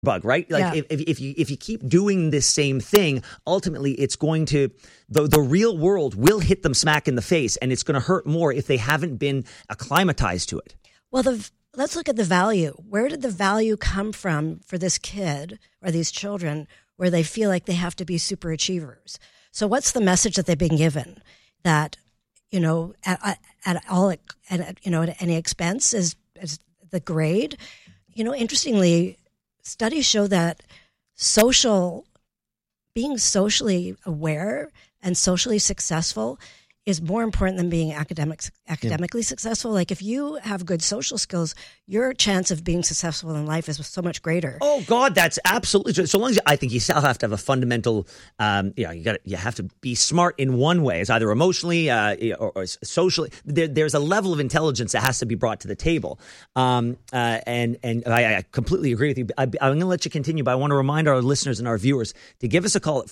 bug, right? Like if you keep doing this same thing, ultimately it's going to, the real world will hit them smack in the face, and it's going to hurt more if they haven't been acclimatized to it. Well, let's look at the value. Where did the value come from for this kid or these children where they feel like they have to be super achievers? So what's the message that they've been given? That, at any expense is the grade. Interestingly, studies show that being socially aware and socially successful is more important than being academically successful. Like if you have good social skills, your chance of being successful in life is so much greater. Oh God, that's absolutely true. So long as I think you still have to have a fundamental, you have to be smart in one way. It's either emotionally or socially. There's a level of intelligence that has to be brought to the table. And I completely agree with you. I'm going to let you continue, but I want to remind our listeners and our viewers to give us a call at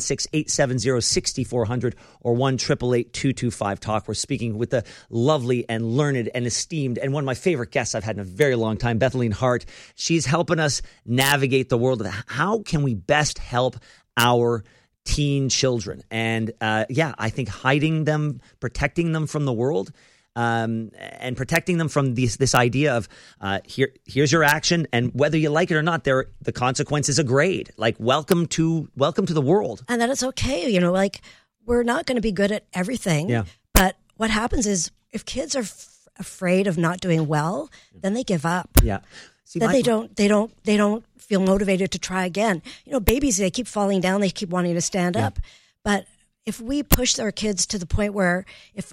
416-870-6400 or 1-888-225-TALK. We're speaking with the lovely and learned and esteemed and one of my favorite guests I've had in a very long time, Bethleen Hart. She's helping us navigate the world of how can we best help our teen children. And I think hiding them, protecting them from the world, and protecting them from this idea of here's your action, and whether you like it or not, the consequence is a grade. Like welcome to the world, and that it's okay. We're not going to be good at everything. Yeah. But what happens is if kids are afraid of not doing well, then they give up. Yeah. See, then they don't feel motivated to try again. Babies, they keep falling down, they keep wanting to stand up. But if we push our kids to the point where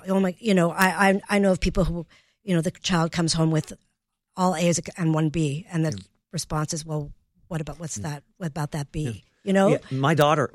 I know of people who, the child comes home with all A's and one B, and the response is, well, what about that B? Yeah. My daughter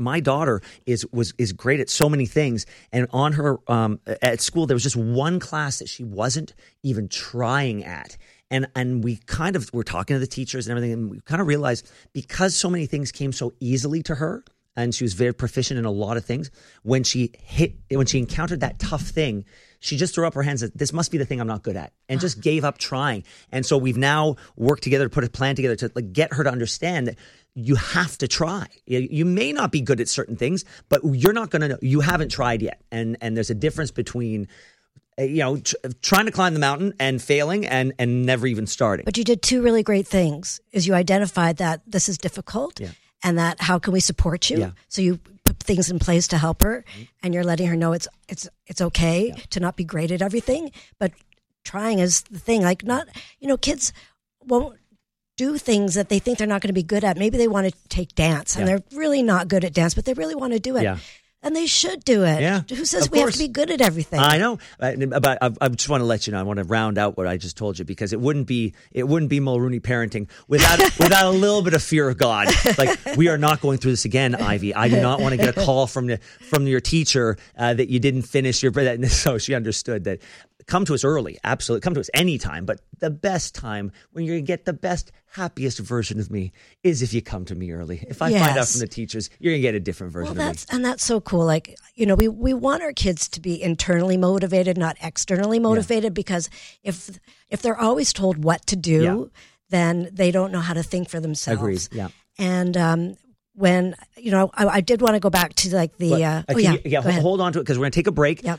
is great at so many things, and on her at school there was just one class that she wasn't even trying at, and we're talking to the teachers and everything, and we kind of realized because so many things came so easily to her, and she was very proficient in a lot of things. When she encountered that tough thing, she just threw up her hands and said, this must be the thing I'm not good at, and just gave up trying. And so we've now worked together to put a plan together to get her to understand that you have to try. You may not be good at certain things, but you're not going to know. You haven't tried yet. And there's a difference between, trying to climb the mountain and failing and never even starting. But you did two really great things. Is you identified that this is difficult and that how can we support you? Yeah. So you put things in place to help her, and you're letting her know it's okay to not be great at everything, but trying is the thing. Like kids won't do things that they think they're not going to be good at. Maybe they want to take dance and they're really not good at dance, but they really want to do it. Yeah. And they should do it. Yeah. Who says we have to be good at everything? I know. But I just want to let you know, I want to round out what I just told you, because it wouldn't be Mulrooney parenting without a little bit of fear of God. Like, we are not going through this again, Ivy. I do not want to get a call from your teacher that you didn't finish your. So she understood that. Come to us early, absolutely. Come to us anytime, but the best time when you're going to get the best, happiest version of me is if you come to me early. If I find out from the teachers, you're going to get a different version of me. And that's so cool. Like, we want our kids to be internally motivated, not externally motivated, because if they're always told what to do, then they don't know how to think for themselves. Agreed, yeah. And when, I did want to go back to like the, hold on to it, because we're going to take a break. Yep.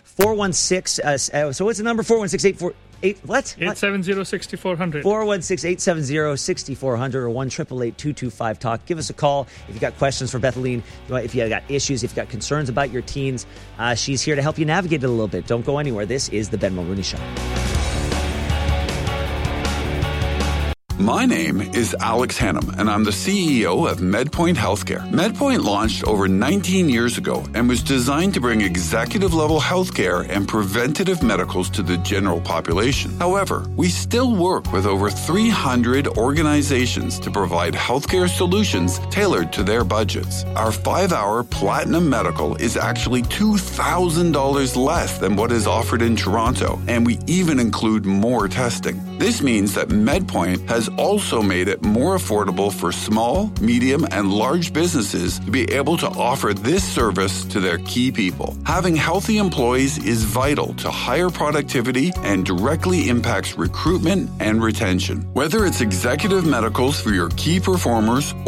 416, so what's the number? 416-848, what? 870-6400. 416-870-6400 or 1-888-225-TALK. Give us a call if you got questions for Bethleen, if you got issues, if you got concerns about your teens. She's here to help you navigate it a little bit. Don't go anywhere. This is the Ben Mulrooney Show. My name is Alex Hannum, and I'm the CEO of MedPoint Healthcare. MedPoint launched over 19 years ago and was designed to bring executive-level healthcare and preventative medicals to the general population. However, we still work with over 300 organizations to provide healthcare solutions tailored to their budgets. Our 5-hour Platinum Medical is actually $2,000 less than what is offered in Toronto, and we even include more testing. This means that MedPoint has also made it more affordable for small, medium, and large businesses to be able to offer this service to their key people. Having healthy employees is vital to higher productivity and directly impacts recruitment and retention. Whether it's executive medicals for your key performers